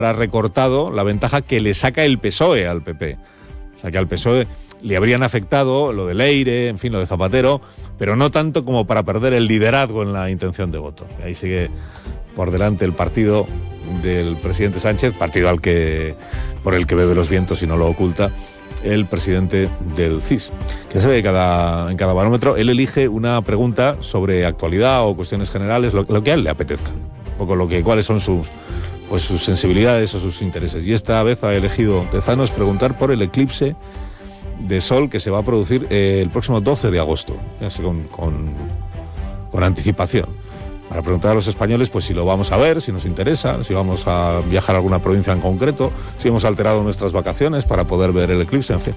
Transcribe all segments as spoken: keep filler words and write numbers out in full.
ha recortado la ventaja que le saca el P S O E al P P. O sea, que al P S O E le habrían afectado lo de Leire, en fin, lo de Zapatero, pero no tanto como para perder el liderazgo en la intención de voto. Y ahí sigue por delante el partido del presidente Sánchez, partido al que por el que bebe los vientos y no lo oculta el presidente del C I S, que se ve que cada, en cada barómetro él elige una pregunta sobre actualidad o cuestiones generales, lo, lo que a él le apetezca, un poco lo que, cuáles son sus, pues sus sensibilidades o sus intereses. Y esta vez ha elegido Tezanos preguntar por el eclipse de sol que se va a producir eh, el próximo doce de agosto, con, con, con anticipación, para preguntar a los españoles pues si lo vamos a ver, si nos interesa, si vamos a viajar a alguna provincia en concreto, si hemos alterado nuestras vacaciones para poder ver el eclipse, en fin.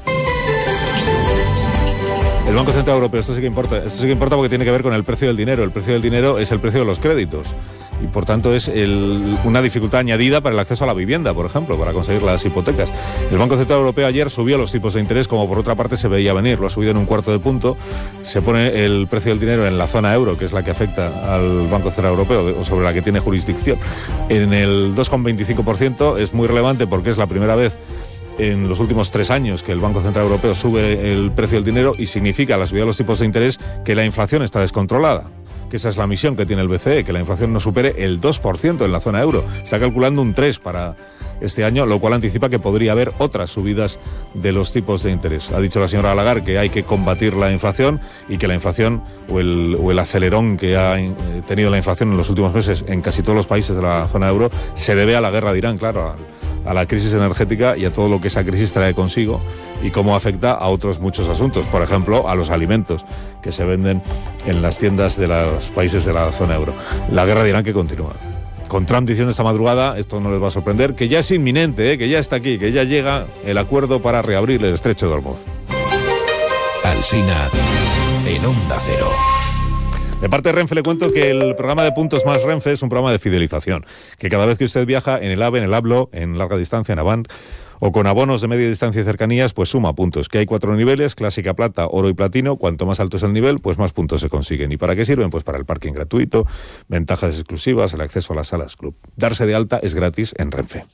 El Banco Central Europeo, esto sí que importa, esto sí que importa porque tiene que ver con el precio del dinero. El precio del dinero es el precio de los créditos. Y por tanto es el, una dificultad añadida para el acceso a la vivienda, por ejemplo, para conseguir las hipotecas. El Banco Central Europeo ayer subió los tipos de interés, como por otra parte se veía venir, lo ha subido en un cuarto de punto. Se pone el precio del dinero en la zona euro, que es la que afecta al Banco Central Europeo, o sobre la que tiene jurisdicción, en el dos coma veinticinco por ciento. Es muy relevante porque es la primera vez en los últimos tres años que el Banco Central Europeo sube el precio del dinero, y significa la subida de los tipos de interés que la inflación está descontrolada. Que esa es la misión que tiene el B C E, que la inflación no supere el dos por ciento en la zona euro. Está calculando un tres por ciento para este año, lo cual anticipa que podría haber otras subidas de los tipos de interés. Ha dicho la señora Lagarde que hay que combatir la inflación y que la inflación o el, o el acelerón que ha tenido la inflación en los últimos meses en casi todos los países de la zona euro se debe a la guerra de Irán, claro, a, a la crisis energética y a todo lo que esa crisis trae consigo y cómo afecta a otros muchos asuntos, por ejemplo, a los alimentos que se venden en las tiendas de los países de la zona euro. La guerra de Irán que continúa. Con Trump diciendo esta madrugada, esto no les va a sorprender, que ya es inminente, ¿eh? que ya está aquí, que ya llega el acuerdo para reabrir el estrecho de Hormuz. Alsina en Onda Cero. De parte de Renfe le cuento que el programa de Puntos Más Renfe es un programa de fidelización, que cada vez que usted viaja en el AVE, en el Hablo, en larga distancia, en Avant, o con abonos de media distancia y cercanías, pues suma puntos, que hay cuatro niveles, clásica, plata, oro y platino. Cuanto más alto es el nivel, pues más puntos se consiguen. ¿Y para qué sirven? Pues para el parking gratuito, ventajas exclusivas, el acceso a las salas club. Darse de alta es gratis en Renfe.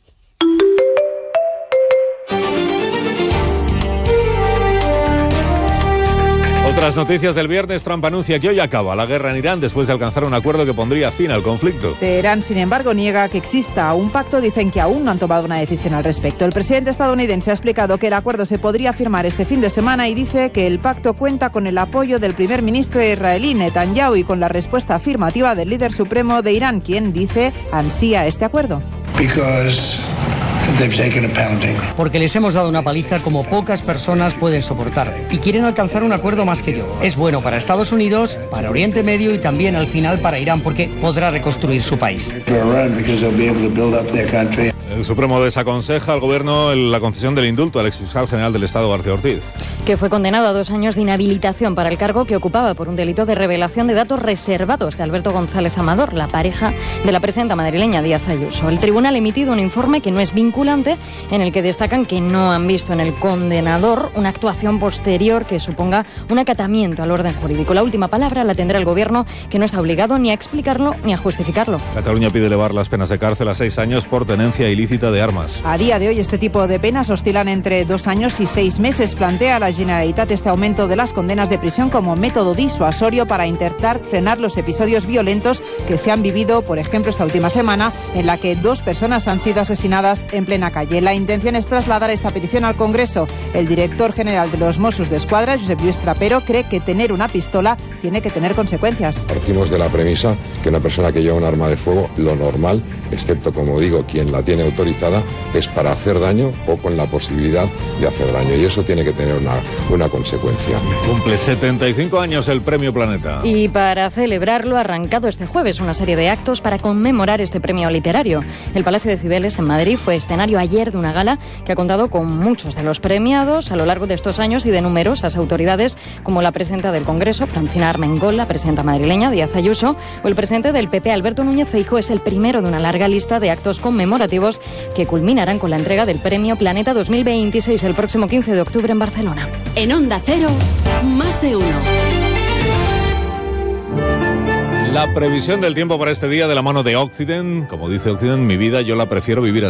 Otras noticias del viernes. Trump anuncia que hoy acaba la guerra en Irán después de alcanzar un acuerdo que pondría fin al conflicto. Teherán, sin embargo, niega que exista un pacto. Dicen que aún no han tomado una decisión al respecto. El presidente estadounidense ha explicado que el acuerdo se podría firmar este fin de semana y dice que el pacto cuenta con el apoyo del primer ministro israelí Netanyahu y con la respuesta afirmativa del líder supremo de Irán, quien dice ansía este acuerdo. Because Porque les hemos dado una paliza como pocas personas pueden soportar y quieren alcanzar un acuerdo más que yo. Es bueno para Estados Unidos, para Oriente Medio y también al final para Irán porque podrá reconstruir su país. El Supremo desaconseja al Gobierno la concesión del indulto al exfiscal general del Estado, García Ortiz, que fue condenado a dos años de inhabilitación para el cargo que ocupaba por un delito de revelación de datos reservados de Alberto González Amador, la pareja de la presidenta madrileña Díaz Ayuso. El tribunal ha emitido un informe que no es vinculante, en el que destacan que no han visto en el condenador una actuación posterior que suponga un acatamiento al orden jurídico. La última palabra la tendrá el Gobierno, que no está obligado ni a explicarlo ni a justificarlo. Cataluña pide elevar las penas de cárcel a seis años por tenencia ilícita de armas. A día de hoy este tipo de penas oscilan entre dos años y seis meses. Plantea la Generalitat este aumento de las condenas de prisión como método disuasorio para intentar frenar los episodios violentos que se han vivido, por ejemplo, esta última semana, en la que dos personas han sido asesinadas en plena calle. La intención es trasladar esta petición al Congreso. El director general de los Mossos d'Esquadra, Josep Lluís Trapero, cree que tener una pistola tiene que tener consecuencias. Partimos de la premisa que una persona que lleva un arma de fuego, lo normal, excepto, como digo, quien la tiene autorizada, es para hacer daño o con la posibilidad de hacer daño. Y eso tiene que tener una, una consecuencia. Cumple setenta y cinco años el Premio Planeta. Y para celebrarlo ha arrancado este jueves una serie de actos para conmemorar este premio literario. El Palacio de Cibeles en Madrid fue escenario ayer de una gala que ha contado con muchos de los premiados a lo largo de estos años y de numerosas autoridades como la presidenta del Congreso, Francina Armengol, la presidenta madrileña, Díaz Ayuso, o el presidente del P P, Alberto Núñez Feijóo. Es el primero de una larga lista de actos conmemorativos que culminarán con la entrega del Premio Planeta dos mil veintiséis el próximo quince de octubre en Barcelona. En Onda Cero, más de uno. La previsión del tiempo para este día de la mano de Occident. Como dice Occident, mi vida yo la prefiero vivir así.